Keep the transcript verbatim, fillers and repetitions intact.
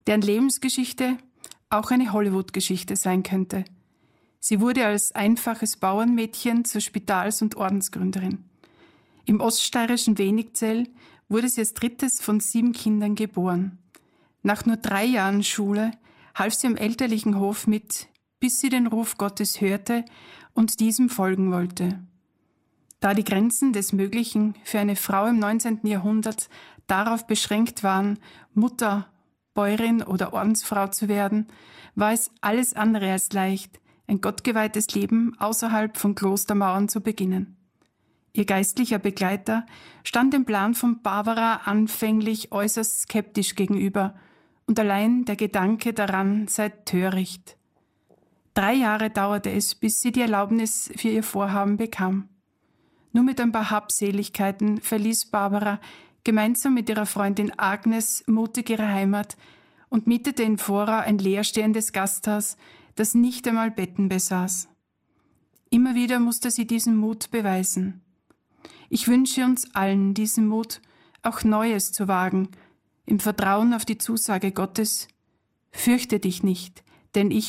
deren Lebensgeschichte auch eine Hollywood-Geschichte sein könnte. Sie wurde als einfaches Bauernmädchen zur Spitals- und Ordensgründerin. Im oststeirischen Wenigzell wurde sie als drittes von sieben Kindern geboren. Nach nur drei Jahren Schule half sie am elterlichen Hof mit, bis sie den Ruf Gottes hörte und diesem folgen wollte. Da die Grenzen des Möglichen für eine Frau im neunzehnten Jahrhundert darauf beschränkt waren, Mutter, Bäuerin oder Ordensfrau zu werden, war es alles andere als leicht, ein gottgeweihtes Leben außerhalb von Klostermauern zu beginnen. Ihr geistlicher Begleiter stand dem Plan von Barbara anfänglich äußerst skeptisch gegenüber und allein der Gedanke daran sei töricht. Drei Jahre dauerte es, bis sie die Erlaubnis für ihr Vorhaben bekam. Nur mit ein paar Habseligkeiten verließ Barbara gemeinsam mit ihrer Freundin Agnes mutig ihre Heimat und mietete in Vora ein leerstehendes Gasthaus, das nicht einmal Betten besaß. Immer wieder musste sie diesen Mut beweisen. Ich wünsche uns allen diesen Mut, auch Neues zu wagen, im Vertrauen auf die Zusage Gottes: Fürchte dich nicht, denn ich